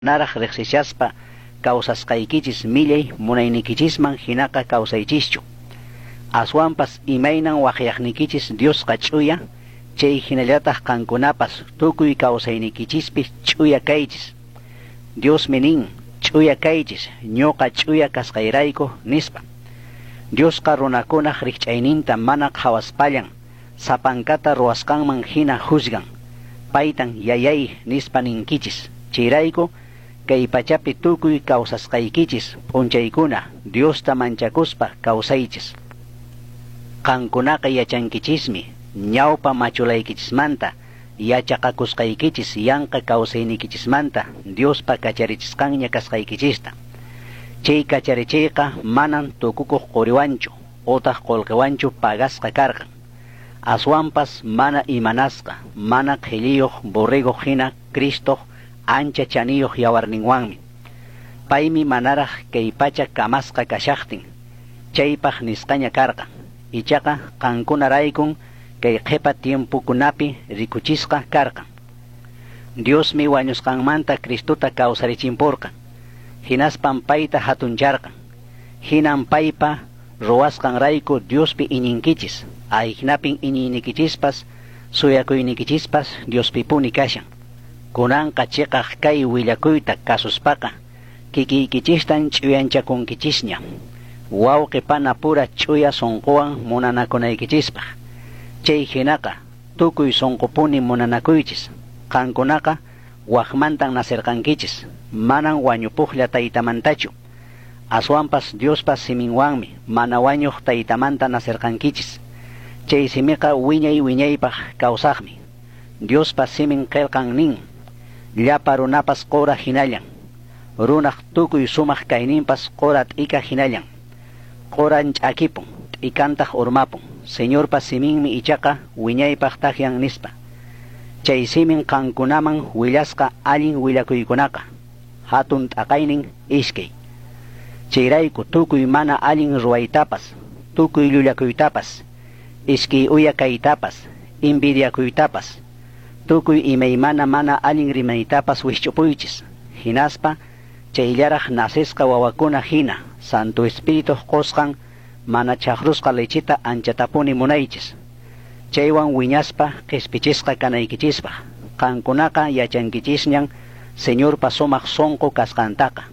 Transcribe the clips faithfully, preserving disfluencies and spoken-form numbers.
naraj riqsishaspa kawsasqaykichis millay munaynikichisman hinaqa kawsaychischu. Aswanpas imaynan waqyaqnikichis Diosqa ch'uya, chay hinallataq qankunapas tukuy kawsaynikichispi ch'uya kaychis. Diosmi nin ch'uya kaychis ñuqa ch'uya kasqayrayku nispa. Diosqa runakunaq riqch'ayninta mana qhawaspallan sapankata ruwasqanman hina juzgan. Paytan yayay nispa ninkichis. Chayrayku kay pachapi tukuy kawsasqaykichis p'unchaykuna Diosta manchakuspa kawsaychis. Qankunaqa yachankichismi ñawpa machulaykichismanta yachaqakusqaykichis yanqa kawsaynikichismanta Diospa kacharichisqanña kasqaykichista. Chay kacharichayqa manan tukukuq quriwanchu utaq qullqiwanchu pagasqa karqan. Aswanpas mana imanasqa mana qhilliyuq borrego hina Cristo ancha chaniyuq yawarninwanmi. Paymi manaraq kay pacha kamasqa kashaqtin chaypaq nisqaña karqa. Ichaqa qankunaraykun kay qhipa tiempukunapi rikuchisqa karqan. Diosmi wañusqanmanta Cristota kawsarichimpurqan. Hinaspan payta hatuncharqan. Hinan paypa ruwasqanrayku Diospi iñinkichis. Aygnapin iñiynikichispas suyakuynikichispas Diospipuni kashan. Kunanqa chiqaq kay willakuyta kasuspaqa kikiykichistan ch'uyanchakunkichisña. Wawqi pana pura ch'uya sunquwan munanakunaykichispa. Chay hinaqa tukuy sunqupuni munanakuychis. Qankunaqa waqmantan nasirqankichis. Manan wañupuqlla taytamantachu. Aswanpas Diospa siminwanmi mana wañuq taytamanta nasirqankichis. Chay simiqa wiñay wiñaypaq kawsaqmi. Diospa simin qillqan nin. Llapa runapas qora hinallan. Runaq tukuy sumaq kayninpas qora t'ika hinallan. Qoran ch'akipun, t'ikantaq urmapun. Señorpa siminmi ichaqa wiñaypaq taqyan nispa. Chay simin qankunaman willasqa allin willakuykunaqa. Hatun t'aqaynin iskay. Chayrayku tukuy mana allin ruwaytapas, tukuy llullakuytapas, iskay uya kaytapas, invidiakuytapas, tukuy imaymana mana allin rimaytapas wishchupuychis. Hinaspa chayllaraq nasisqa wawakuna hina Santo Espíritu qosqan mana chaqrusqa lechita anchatapuni munaychis. Chaywan wiñaspa qispichisqa kanaykichispa. Qankunaqa yachankichisñan Señorpa sumaq sonqu kasqantaqa.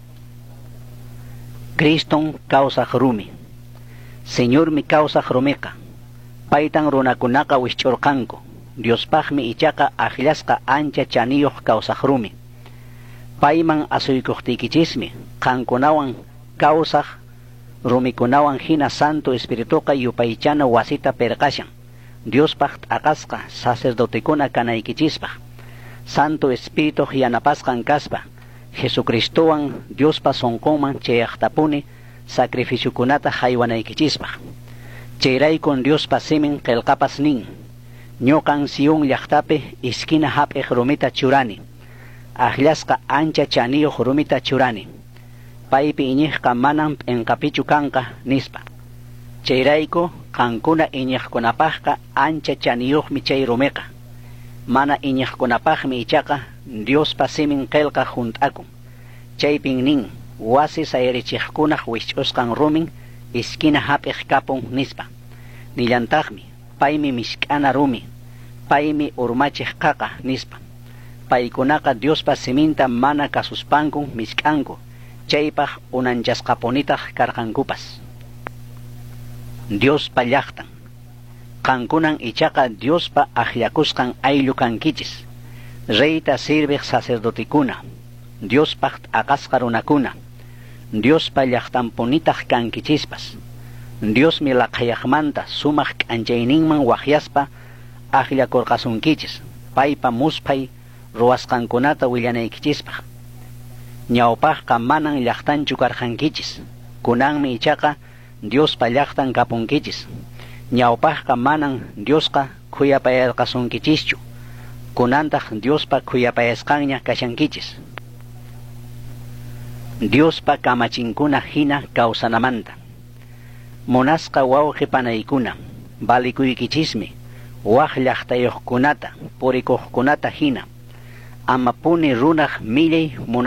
Criston kawsaq rumi. Señormi kawsaq rumiqa. Paytan runakunaqa wishch'urqanku. Diospaqmi ichaqa aqllasqa ancha chaniyuq kawsaq rumi. Payman asuykuqtikichismi qankunawan kawsaq rumikunawan hina Santo Espirituqa yupaychana wasita perqashan. Diospaq t'aqasqa sacerdotekuna kanaykichispa. Santo Espíritu yanapasqan kaspa. Jesucristowan Diospa sonqonman chayaqtapuni sacrificiokunata haywanaykichispa. Chayraykun Diospa simin qillqapas nin. Ñuqan Sion llaqtapi iskina hap'iq rumita churani. Aqllasqa ancha chaniyuq rumita churani. Paypi iñiqqa manan p'inqapichu kanqa nispa. Chayrayku qankuna iñiqkunapaqqa ancha chaniyuqmi chay rumiqa. Mana iñiqkunapaqmi ichaqa Diospa simin qillqa junt'akun. Chaypin nin wasi sayrichiqkunaq wishch'usqan rumin iskina hap'iq kapun nispa. Nillantaqmi paymi mishk'ana rumi, paymi urmachiq qaqa nispa. Paykunaqa Diospa siminta mana kasuspankun mishk'anku, chaypaq unanchasqapunitaq karqankupas. Diospa llaqtan. Qankunan ichaqa Diospa aqllakusqan ayllu kankichis. Reyta sirviq sacerdotikuna, Diospaq t'aqasqa runakuna, Diospa llaqtanpunitaq kankichispas. Diosmi laqayaqmanta sumaq k'anchayninman waqyaspa aqllakurqasunkichis. Paypa muspay ruwasqankunata willanaykichispa. Ñawpaqqa manan llaqtanchu karqankichis. Kunanmi ichaqa Diospa llaqtan kapunkichis. Ñawpaqqa manan Diosqa khuyapayarqasunkichischu. Kunantaq Diospa khuyapayasqanña kashankichis. Diospa kamachinkuna hina kawsanamanta. Munasqa wawqi panaykuna, balikuykichismi, waq llaqtayuqkunata, purikuqkunata hina. amapuni runaq millay